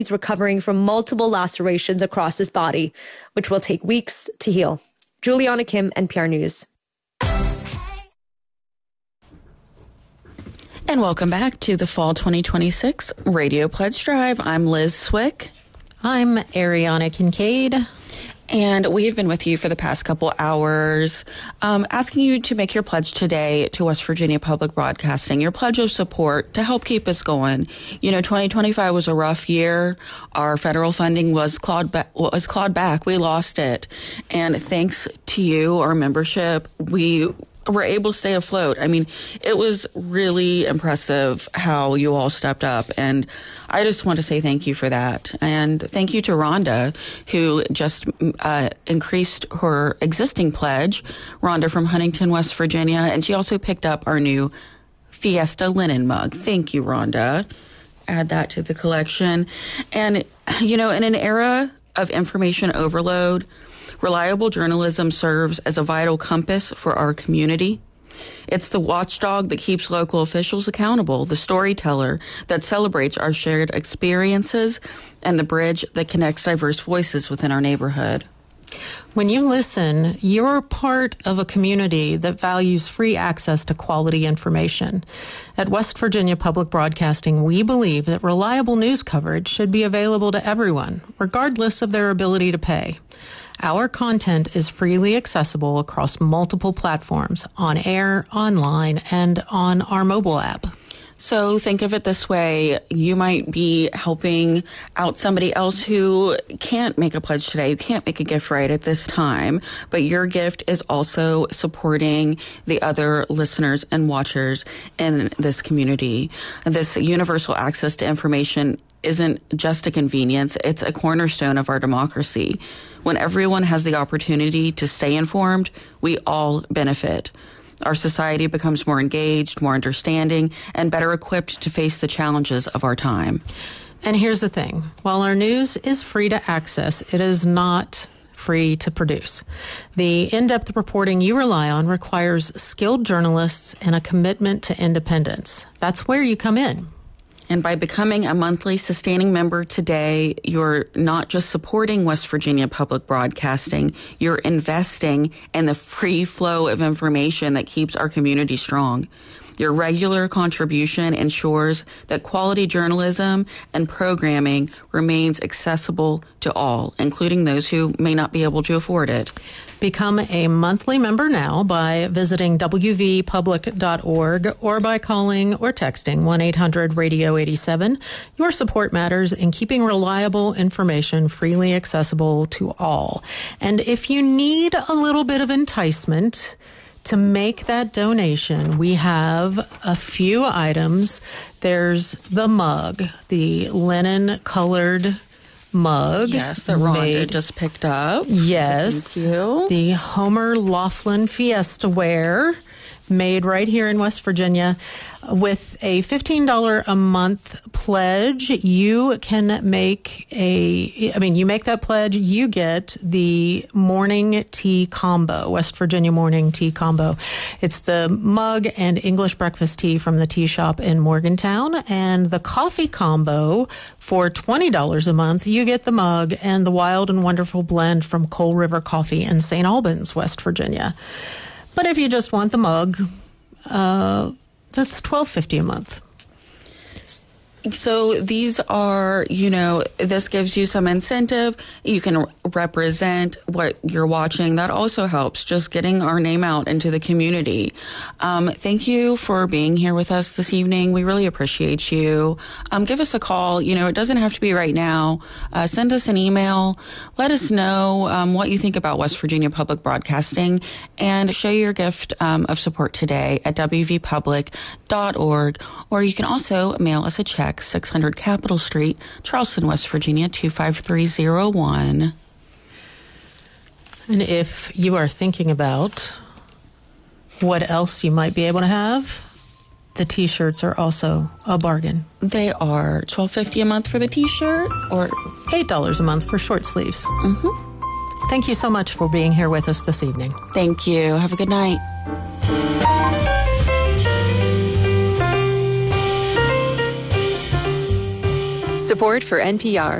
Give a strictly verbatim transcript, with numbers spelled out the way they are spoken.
He's recovering from multiple lacerations across his body, which will take weeks to heal. Juliana Kim, N P R News. And welcome back to the Fall twenty twenty-six Radio Pledge Drive. I'm Liz Swick. I'm Ariana Kincaid. And we have been with you for the past couple hours, um, asking you to make your pledge today to West Virginia Public Broadcasting, your pledge of support to help keep us going. You know, twenty twenty-five was a rough year. Our federal funding was clawed back, was clawed back. We lost it. And thanks to you, our membership, we were able to stay afloat. I mean, it was really impressive how you all stepped up. And I just want to say thank you for that. And thank you to Rhonda, who just uh, increased her existing pledge. Rhonda from Huntington, West Virginia. And she also picked up our new Fiesta linen mug. Thank you, Rhonda. Add that to the collection. And, you know, in an era of information overload, reliable journalism serves as a vital compass for our community. It's the watchdog that keeps local officials accountable, the storyteller that celebrates our shared experiences, and the bridge that connects diverse voices within our neighborhood. When you listen, you're part of a community that values free access to quality information. At West Virginia Public Broadcasting, we believe that reliable news coverage should be available to everyone, regardless of their ability to pay. Our content is freely accessible across multiple platforms, on air, online, and on our mobile app. So think of it this way. You might be helping out somebody else who can't make a pledge today, who can't make a gift right at this time, but your gift is also supporting the other listeners and watchers in this community. This universal access to information isn't just a convenience, it's a cornerstone of our democracy. When everyone has the opportunity to stay informed, we all benefit. Our society becomes more engaged, more understanding, and better equipped to face the challenges of our time. And here's the thing. While our news is free to access, it is not free to produce. The in-depth reporting you rely on requires skilled journalists and a commitment to independence. That's where you come in. And by becoming a monthly sustaining member today, you're not just supporting West Virginia Public Broadcasting, you're investing in the free flow of information that keeps our community strong. Your regular contribution ensures that quality journalism and programming remains accessible to all, including those who may not be able to afford it. Become a monthly member now by visiting w v public dot org or by calling or texting one eight hundred radio eighty-seven. Your support matters in keeping reliable information freely accessible to all. And if you need a little bit of enticement to make that donation, we have a few items. There's the mug, the linen-colored mug. Yes, that Rhonda made, just picked up. Yes. So thank you. The Homer Laughlin Fiesta Wear, made right here in West Virginia. With a fifteen dollars a month pledge, you can make a, I mean, you make that pledge, you get the morning tea combo, West Virginia morning tea combo. It's the mug and English breakfast tea from the tea shop in Morgantown. And the coffee combo for twenty dollars a month, you get the mug and the wild and wonderful blend from Coal River Coffee in Saint Albans, West Virginia. But if you just want the mug, uh, that's twelve fifty a month. So these are, you know, this gives you some incentive. You can represent what you're watching. That also helps, just getting our name out into the community. Um, thank you for being here with us this evening. We really appreciate you. Um, give us a call. You know, it doesn't have to be right now. Uh, send us an email. Let us know um, what you think about West Virginia Public Broadcasting, and show your gift um, of support today at w v public dot org. Or you can also mail us a check, six hundred Capitol Street, Charleston, West Virginia, two five three zero one. And if you are thinking about what else you might be able to have, the T-shirts are also a bargain. They are twelve fifty a month for the T-shirt, or eight dollars a month for short sleeves. Mm-hmm. Thank you so much for being here with us this evening. Thank you. Have a good night. Support for N P R